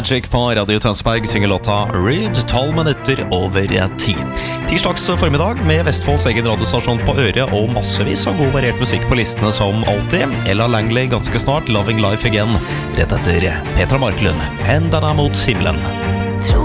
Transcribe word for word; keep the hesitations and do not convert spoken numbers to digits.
Magic på Radio Tønsberg synger låta Rude, tolv minutter over ti. Tirsdags formiddag med Vestfolds egen radiostasjon på øret og massevis av god variert musikk på listene som alltid. Ella Langley ganske snart, Loving Life Again, rett etter Petra Marklund, Hendene mot himmelen.